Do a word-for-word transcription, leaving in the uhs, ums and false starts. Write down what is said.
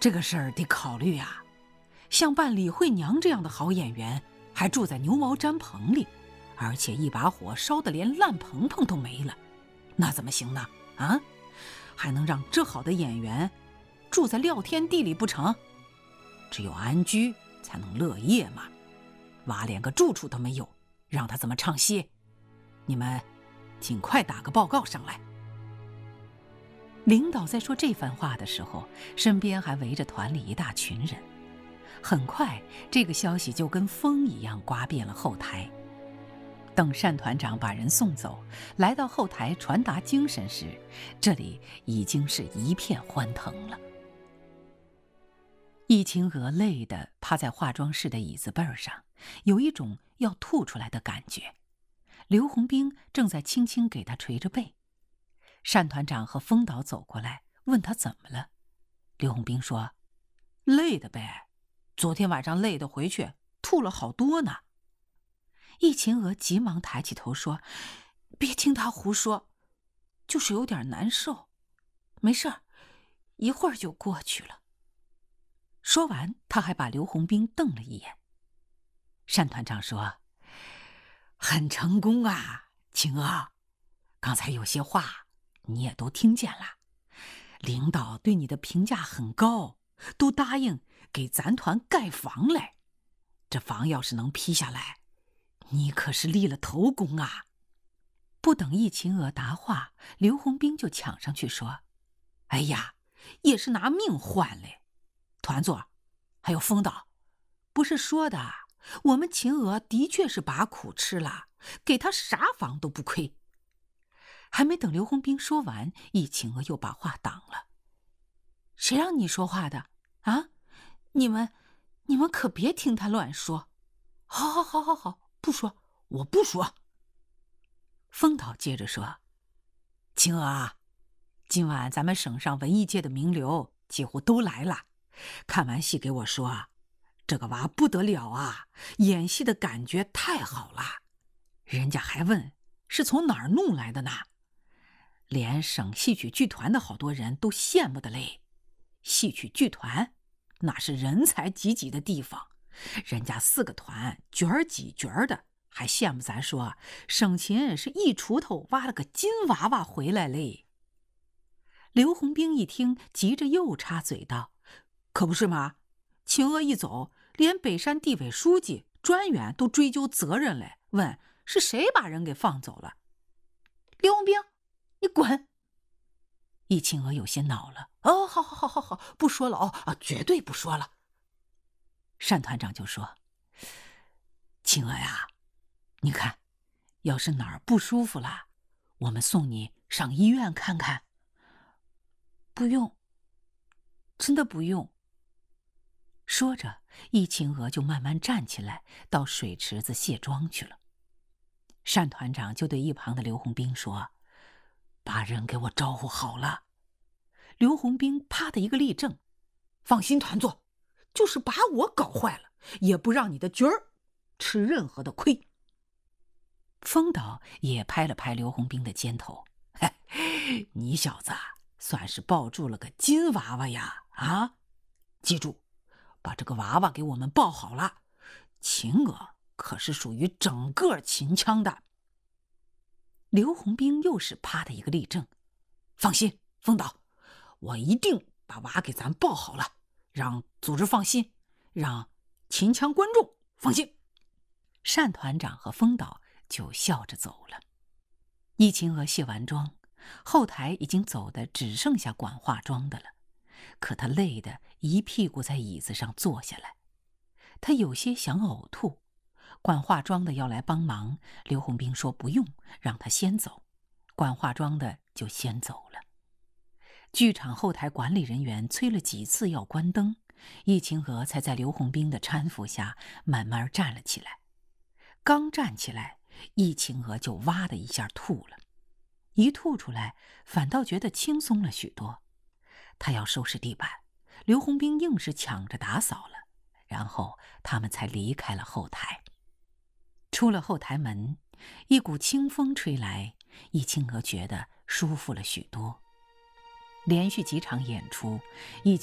这个事儿得考虑啊。像扮李慧娘这样的好演员，还住在牛毛毡棚里，而且一把火烧得连烂棚棚都没了，那怎么行呢？啊，还能让这好的演员住在廖天地里不成？只有安居才能乐业嘛。娃连个住处都没有，让他怎么唱戏？你们尽快打个报告上来。领导在说这番话的时候，身边还围着团里一大群人。很快，这个消息就跟风一样刮遍了后台。等单团长把人送走，来到后台传达精神时，这里已经是一片欢腾了。易秦娥累得趴在化妆室的椅子背上，有一种要吐出来的感觉。刘洪兵正在轻轻给她捶着背。单团长和风导走过来，问他怎么了。刘洪兵说：“累的呗，昨天晚上累得回去吐了好多呢。”易秦娥急忙抬起头说：“别听他胡说，就是有点难受，没事儿，一会儿就过去了。”说完，他还把刘洪兵瞪了一眼。单团长说：“很成功啊，秦娥，刚才有些话你也都听见了，领导对你的评价很高，都答应给咱团盖房嘞。这房要是能批下来，你可是立了头功啊。”不等易秦娥答话，刘洪兵就抢上去说：“哎呀，也是拿命换嘞。团座还有风导，不是说的，我们秦娥的确是把苦吃了，给他啥房都不亏。”还没等刘洪兵说完，易秦娥又把话挡了：“谁让你说话的啊？你们你们可别听他乱说。好好好好好，不说，我不说。”风导接着说：“秦娥啊，今晚咱们省上文艺界的名流几乎都来了，看完戏给我说，这个娃不得了啊，演戏的感觉太好了。人家还问是从哪儿弄来的呢，连省戏曲剧团的好多人都羡慕的嘞。戏曲剧团那是人才济济的地方，人家四个团角儿几角儿的，还羡慕咱说省琴是一锄头挖了个金娃娃回来嘞。”刘洪兵一听，急着又插嘴道：“可不是吗？秦娥一走，连北山地委书记、专员都追究责任来，问是谁把人给放走了。刘洪兵，你滚！”易秦娥有些恼了：“哦，好好好好好，不说了哦，啊，绝对不说了。”单团长就说：“秦娥呀，你看，要是哪儿不舒服了，我们送你上医院看看。”“不用，真的不用。”说着，易秦娥就慢慢站起来，到水池子卸妆去了。单团长就对一旁的刘洪兵说：“把人给我招呼好了。”刘洪兵啪的一个立正：“放心，团座，就是把我搞坏了，也不让你的角儿吃任何的亏。”风导也拍了拍刘洪兵的肩头：“嘿，你小子算是抱住了个金娃娃呀！啊，记住，把这个娃娃给我们抱好了。秦娥可是属于整个秦腔的。”刘洪兵又是啪的一个立正：“放心，风导，我一定把娃给咱抱好了，让组织放心，让秦腔观众放心。”单团长和风导就笑着走了。易秦娥卸完妆，后台已经走的只剩下管化妆的了，可她累得一屁股在椅子上坐下来。她有些想呕吐，管化妆的要来帮忙，刘洪兵说不用，让她先走。管化妆的就先走了。剧场后台管理人员催了几次要关灯，易秦娥才在刘洪兵的搀扶下慢慢站了起来。刚站起来，易秦娥就哇的一下吐了，一吐出来反倒觉得轻松了许多。她要收拾地板，刘洪兵硬是抢着打扫了，然后他们才离开了后台。出了后台门，一股清风吹来，易秦娥觉得舒服了许多。连续几场演出，易